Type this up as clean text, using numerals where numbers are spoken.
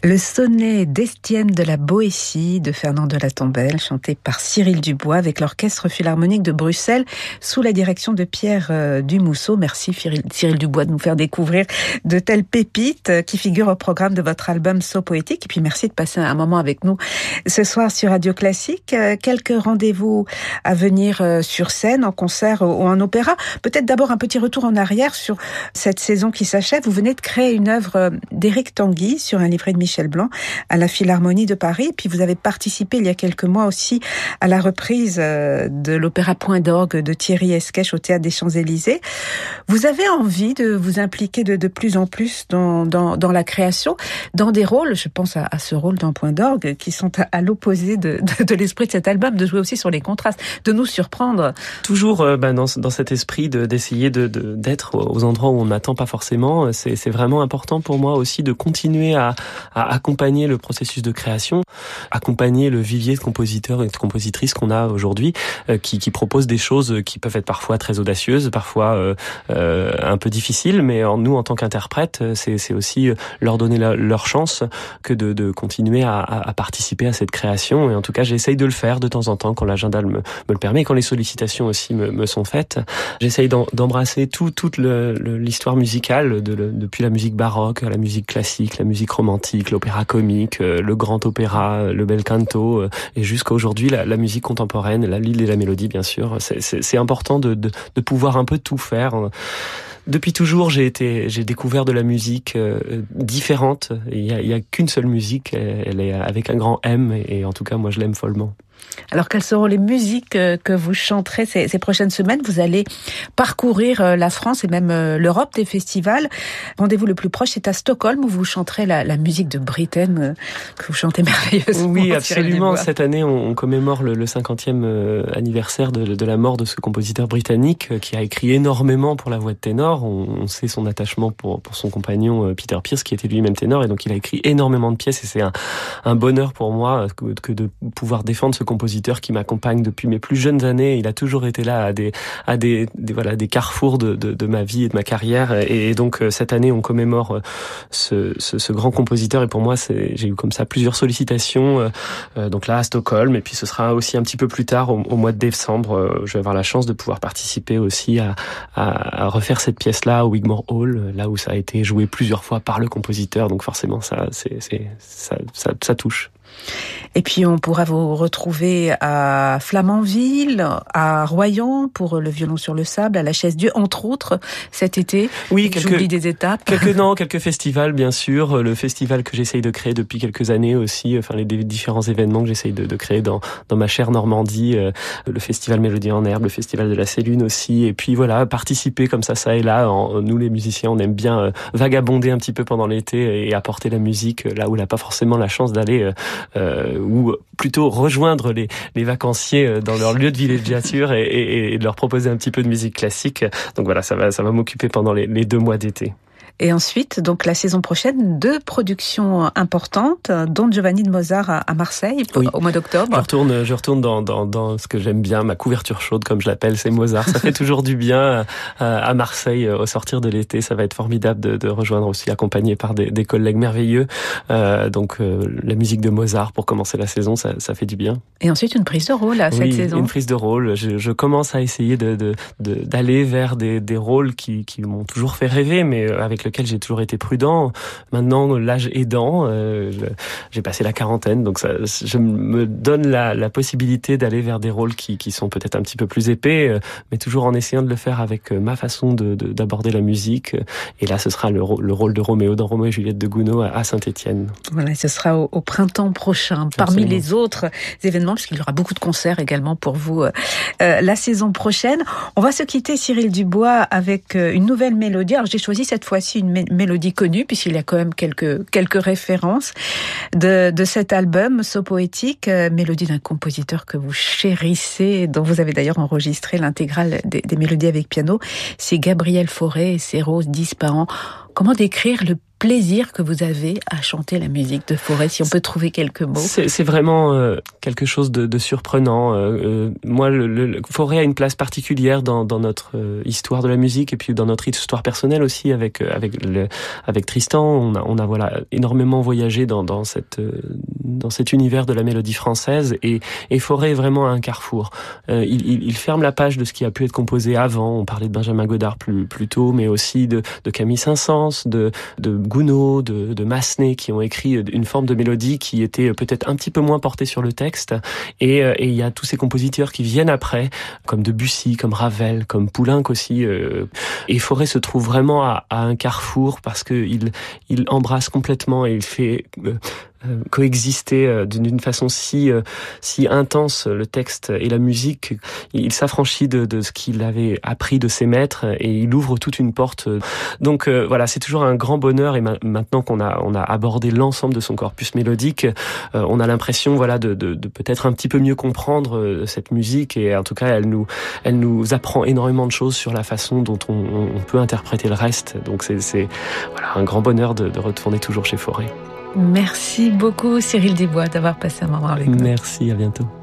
Le sonnet d'Estienne de la Boétie de Fernand de la Tombelle, chanté par Cyril Dubois avec l'Orchestre Philharmonique de Bruxelles sous la direction de Pierre Dumousseau. Merci Cyril Dubois de nous faire découvrir de telles pépites qui figurent au programme de votre album So Poétique. Et puis merci de passer un moment avec nous ce soir sur Radio Classique. Quelques rendez-vous à venir sur scène, en concert ou en opéra. Peut-être d'abord un petit retour en arrière sur cette saison qui s'achève. Vous venez de créer une œuvre d'Éric Tanguy sur un livret de Michel Blanc à la Philharmonie de Paris. Puis vous avez participé il y a quelques mois aussi à la reprise de l'opéra Point d'orgue de Thierry Esquèche au Théâtre des Champs-Élysées. Vous avez envie de vous impliquer de plus en plus dans la création, dans des rôles, je pense à ce rôle dans Point d'orgue, qui sont à l'opposé de l'esprit de cet album, de jouer aussi sur les contrastes, de nous surprendre. Toujours dans cet esprit d'essayer d'être aux endroits où on n'attend pas forcément. C'est vraiment important pour moi aussi de continuer à accompagner le processus de création, accompagner le vivier de compositeurs et de compositrices qu'on a aujourd'hui, qui proposent des choses qui peuvent être parfois très audacieuses, parfois un peu difficiles, mais nous, en tant qu'interprètes, c'est aussi leur donner leur chance que de continuer à participer à cette création. Et en tout cas, j'essaye de le faire de temps en temps quand l'agenda me le permet, et quand les sollicitations aussi me sont faites. J'essaye d'embrasser toute l'histoire musicale, depuis la musique baroque à la musique classique, la musique romantique, l'opéra comique, le grand opéra, le bel canto, et jusqu'à aujourd'hui la musique contemporaine, la lyre et la mélodie, bien sûr. C'est important de pouvoir un peu tout faire. Depuis toujours, j'ai découvert de la musique différente. Il y a qu'une seule musique, elle est avec un grand M, et en tout cas, moi, je l'aime follement. Alors, quelles seront les musiques que vous chanterez ces prochaines semaines? Vous allez parcourir la France et même l'Europe des festivals. Rendez-vous le plus proche, c'est à Stockholm, où vous chanterez la musique de Britten, que vous chantez merveilleusement. Oui, absolument. Cette année, on commémore le 50e anniversaire de la mort de ce compositeur britannique qui a écrit énormément pour la voix de ténor. On sait son attachement pour son compagnon Peter Pierce, qui était lui-même ténor, et donc il a écrit énormément de pièces, et c'est un bonheur pour moi que de pouvoir défendre ce compositeur qui m'accompagne depuis mes plus jeunes années. Il a toujours été là à des carrefours de ma vie et de ma carrière, et donc cette année on commémore ce grand compositeur, et pour moi j'ai eu comme ça plusieurs sollicitations, donc là à Stockholm, et puis ce sera aussi un petit peu plus tard au mois de décembre. Je vais avoir la chance de pouvoir participer aussi à refaire cette pièce-là au Wigmore Hall, là où ça a été joué plusieurs fois par le compositeur, donc forcément ça touche. Et puis on pourra vous retrouver à Flamanville, à Royan pour le violon sur le sable, à la Chaise-Dieu, entre autres, cet été. Oui, j'oublie des étapes. Quelques festivals, bien sûr. Le festival que j'essaye de créer depuis quelques années aussi, enfin les différents événements que j'essaye de créer dans ma chère Normandie, le festival Mélodie en Herbe, le festival de la Célune aussi. Et puis voilà, participer comme ça et là. Nous les musiciens, on aime bien vagabonder un petit peu pendant l'été et apporter la musique là où on n'a pas forcément la chance d'aller, ou plutôt rejoindre les vacanciers dans leur lieu de villégiature et de leur proposer un petit peu de musique classique. Donc voilà, ça va m'occuper pendant les 2 mois d'été. Et ensuite, donc la saison prochaine, 2 productions importantes, Don Giovanni de Mozart à Marseille, oui, au mois d'octobre. Je retourne dans ce que j'aime bien, ma couverture chaude, comme je l'appelle, c'est Mozart. Ça fait toujours du bien à Marseille au sortir de l'été. Ça va être formidable de rejoindre aussi, accompagné par des collègues merveilleux. Donc la musique de Mozart pour commencer la saison, ça fait du bien. Et ensuite une prise de rôle cette saison. Une prise de rôle. Je commence à essayer d'aller vers des rôles qui m'ont toujours fait rêver, mais avec lequel j'ai toujours été prudent. Maintenant, l'âge aidant, j'ai passé la quarantaine, donc je me donne la possibilité d'aller vers des rôles qui sont peut-être un petit peu plus épais, mais toujours en essayant de le faire avec ma façon d'aborder la musique. Et là, ce sera le rôle de Roméo dans Roméo et Juliette de Gounod à Saint-Étienne. Voilà, ce sera au printemps prochain. Parmi les autres événements, puisqu'il y aura beaucoup de concerts également pour vous la saison prochaine. On va se quitter, Cyril Dubois, avec une nouvelle mélodie. Alors, j'ai choisi cette fois-ci une mélodie connue, puisqu'il y a quand même quelques références de cet album, So Poétique, mélodie d'un compositeur que vous chérissez, dont vous avez d'ailleurs enregistré l'intégrale des mélodies avec piano. C'est Gabriel Fauré et ses Roses 10 par an. Comment décrire le plaisir que vous avez à chanter la musique de Fauré, si on peut trouver quelques mots. C'est vraiment quelque chose de surprenant. Moi, le Fauré a une place particulière dans notre histoire de la musique et puis dans notre histoire personnelle aussi avec Tristan. On a voilà énormément voyagé dans cet univers de la mélodie française et Fauré est vraiment un carrefour. Il ferme la page de ce qui a pu être composé avant. On parlait de Benjamin Godard plus tôt, mais aussi de Camille Saint-Saëns, de Gounod, de Massenet, qui ont écrit une forme de mélodie qui était peut-être un petit peu moins portée sur le texte. Et il y a tous ces compositeurs qui viennent après, comme Debussy, comme Ravel, comme Poulenc aussi. Et Fauré se trouve vraiment à un carrefour parce que il embrasse complètement et il fait coexister d'une façon si intense le texte et la musique. Il s'affranchit de ce qu'il avait appris de ses maîtres et il ouvre toute une porte. Donc voilà, c'est toujours un grand bonheur et maintenant qu'on a abordé l'ensemble de son corpus mélodique, on a l'impression voilà de peut-être un petit peu mieux comprendre cette musique et en tout cas elle nous apprend énormément de choses sur la façon dont on peut interpréter le reste. Donc c'est voilà un grand bonheur de retourner toujours chez Fauré. Merci beaucoup Cyril Dubois d'avoir passé un moment avec nous. Merci, à bientôt.